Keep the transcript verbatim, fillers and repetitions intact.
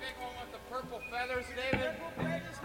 big one with the purple feathers, David? Purple feathers,